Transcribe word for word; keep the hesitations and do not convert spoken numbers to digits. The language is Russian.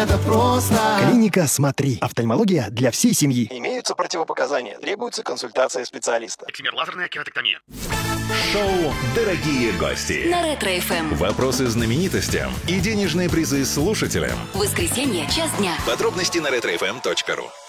это просто. Клиника «Смотри». Офтальмология для всей семьи. Имеются противопоказания. Требуется консультация специалиста. Эксимер лазерная кератоктомия. Шоу «Дорогие гости». На Ретро-эф эм. Вопросы знаменитостям и денежные призы слушателям. Воскресенье, час дня. Подробности на ретро эф эм точка ру.